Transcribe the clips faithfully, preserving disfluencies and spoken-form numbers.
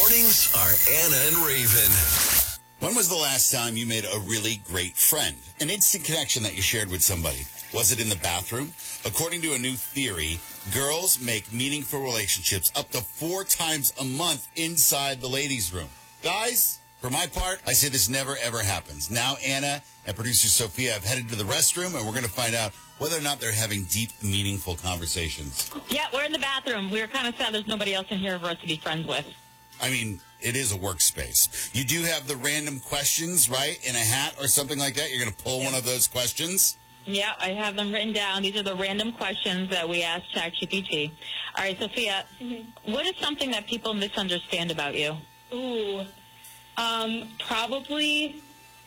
Mornings are Anna and Raven. When was the last time you made a really great friend? An instant connection that you shared with somebody? Was it in the bathroom? According to a new theory, girls make meaningful relationships up to four times a month inside the ladies' room. Guys, for my part, I say this never, ever happens. Now Anna and producer Sophia have headed to the restroom, and we're going to find out whether or not they're having deep, meaningful conversations. Yeah, we're in the bathroom. We were kind of sad there's nobody else in here for us to be friends with. I mean, it is a workspace. You do have the random questions, right, in a hat or something like that? You're going to pull yeah. one of those questions? Yeah, I have them written down. These are the random questions that we asked ChatGPT. All right, Sophia, mm-hmm. what is something that people misunderstand about you? Ooh, um, probably,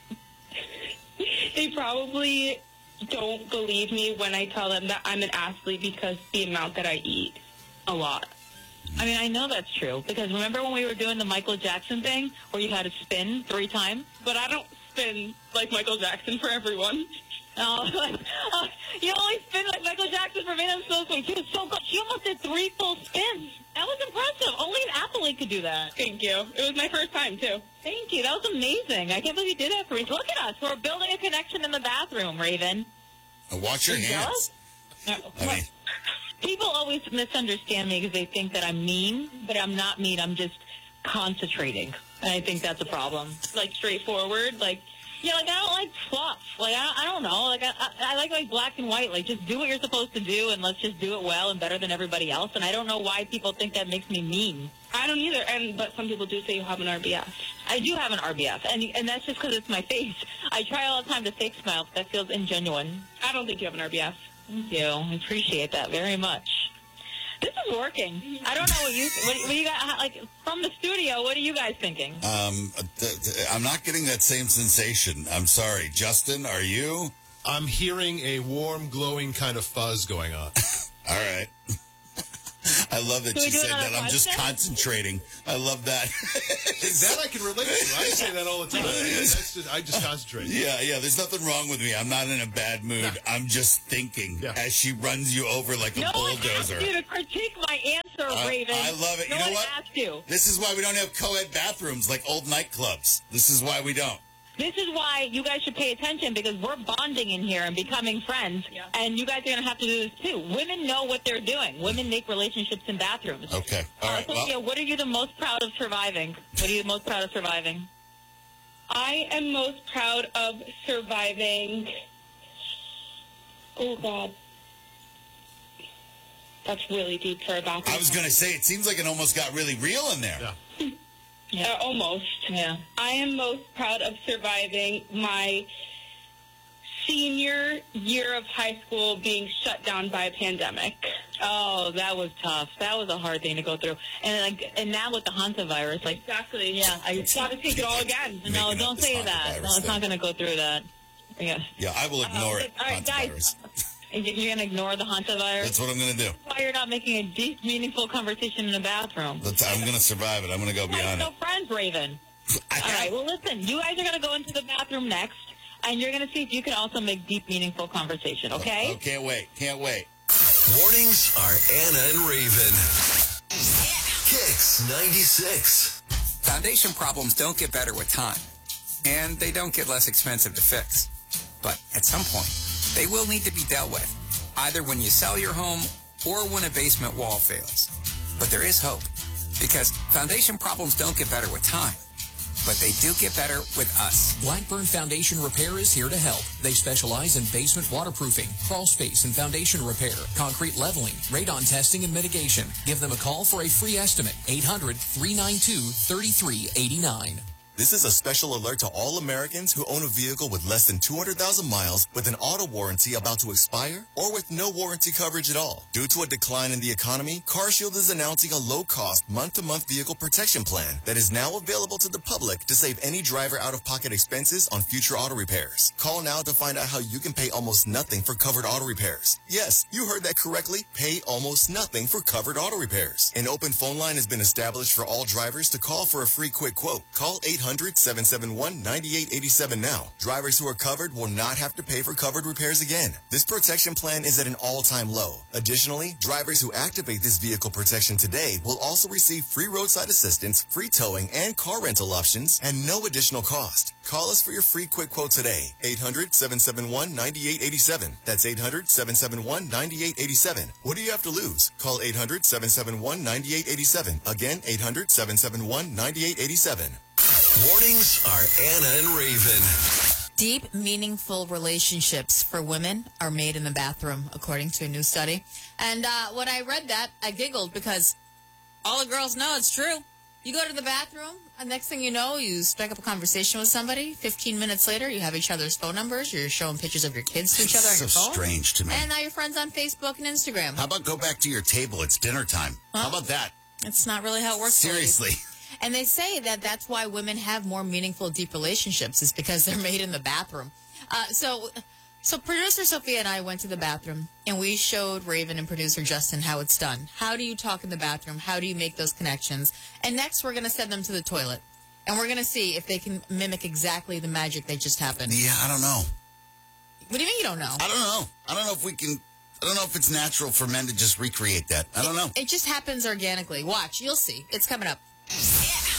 they probably don't believe me when I tell them that I'm an athlete because the amount that I eat a lot. I mean, I know that's true, because remember when we were doing the Michael Jackson thing where you had to spin three times? But I don't spin like Michael Jackson for everyone. Oh, like, uh, you only spin like Michael Jackson for me. I'm so sweet. She was so good. She almost did three full spins. That was impressive. Only an athlete could do that. Thank you. It was my first time, too. Thank you. That was amazing. I can't believe you did that for me. Look at us. We're building a connection in the bathroom, Raven. And watch your hands. No, I mean... People always misunderstand me because they think that I'm mean, but I'm not mean. I'm just concentrating. And I think that's a problem. Like straightforward, like... Yeah, like, I don't like fluff. Like, I, I don't know. Like, I, I, I like, like, black and white. Like, just do what you're supposed to do, and let's just do it well and better than everybody else. And I don't know why people think that makes me mean. I don't either. And But some people do say you have an R B F. I do have an R B F, and and that's just because it's my face. I try all the time to fake smile, but that feels ingenuine. I don't think you have an R B F. Thank you. I appreciate that very much. This is working. I don't know what you what, what you got like from the studio. What are you guys thinking? Um, th- th- I'm not getting that same sensation. I'm sorry, Justin. Are you? I'm hearing a warm, glowing kind of fuzz going on. All right. I love that Can you said that. I'm just then? concentrating. I love that. That I can relate to. I say that all the time. That's just, I just concentrate. Yeah, yeah. There's nothing wrong with me. I'm not in a bad mood. No. I'm just thinking yeah. as she runs you over like a no bulldozer. No one asked you to critique my answer, uh, Raven. I love it. No you know one what? asked you. This is why we don't have co-ed bathrooms like old nightclubs. This is why we don't. This is why you guys should pay attention, because we're bonding in here and becoming friends, yeah. and you guys are going to have to do this too. Women know what they're doing. Women make relationships in bathrooms. Okay. All uh, right. Sophia, well, what are you the most proud of surviving? What are you the most proud of surviving? I am most proud of surviving... Oh, God. That's really deep for a bathroom. I was going to say, it seems like it almost got really real in there. Yeah. Yeah, uh, almost. Yeah. I am most proud of surviving my senior year of high school being shut down by a pandemic. Oh, that was tough. That was a hard thing to go through. And like, and now with the hantavirus, like exactly. Yeah, I just got to take it all again. No, don't say that. No, it's not going to go through that. Yeah. Yeah, I will ignore uh, it. All right, guys. You're going to ignore the hantavirus? That's what I'm going to do. That's why you're not making a deep, meaningful conversation in the bathroom. That's, I'm going to survive it. I'm going to go beyond it. I have no friends, Raven. I All right, well, listen. You guys are going to go into the bathroom next, and you're going to see if you can also make deep, meaningful conversation, okay? Oh, oh, can't wait. Can't wait. Mornings are Anna and Raven. Kicks ninety-six. Foundation problems don't get better with time, and they don't get less expensive to fix. But at some point, they will need to be dealt with, either when you sell your home or when a basement wall fails. But there is hope, because foundation problems don't get better with time, but they do get better with us. Blackburn Foundation Repair is here to help. They specialize in basement waterproofing, crawl space and foundation repair, concrete leveling, radon testing and mitigation. Give them a call for a free estimate. eight hundred, three nine two, three three eight nine. This is a special alert to all Americans who own a vehicle with less than two hundred thousand miles with an auto warranty about to expire or with no warranty coverage at all. Due to a decline in the economy, CarShield is announcing a low-cost month-to-month vehicle protection plan that is now available to the public to save any driver out-of-pocket expenses on future auto repairs. Call now to find out how you can pay almost nothing for covered auto repairs. Yes, you heard that correctly. Pay almost nothing for covered auto repairs. An open phone line has been established for all drivers to call for a free quick quote. Call eight eight hundred, seven seven one, nine eight eight seven now. Drivers who are covered will not have to pay for covered repairs again. This protection plan is at an all-time low. Additionally, drivers who activate this vehicle protection today will also receive free roadside assistance, free towing, and car rental options, and no additional cost. Call us for your free quick quote today. eight hundred, seven seven one, nine eight eight seven. That's eight hundred, seven seven one, nine eight eight seven. What do you have to lose? Call eight hundred, seven seven one, nine eight eight seven. Again, eight hundred, seven seven one, nine eight eight seven. Mornings are Anna and Raven. Deep, meaningful relationships for women are made in the bathroom, according to a new study. And uh, when I read that, I giggled because all the girls know it's true. You go to the bathroom, and next thing you know, you strike up a conversation with somebody. Fifteen minutes later, you have each other's phone numbers. You're showing pictures of your kids to each other on so your phone. strange to me. And now you're friends on Facebook and Instagram. How about go back to your table? It's dinner time. Huh? How about that? It's not really how it works. Seriously. Ladies. And they say that that's why women have more meaningful, deep relationships is because they're made in the bathroom. Uh, so, so producer Sophia and I went to the bathroom, and we showed Raven and producer Justin how it's done. How do you talk in the bathroom? How do you make those connections? And next, we're going to send them to the toilet, and we're going to see if they can mimic exactly the magic that just happened. Yeah, I don't know. What do you mean you don't know? I don't know. I don't know if we can... I don't know if it's natural for men to just recreate that. I don't know. It, it just happens organically. Watch. You'll see. It's coming up.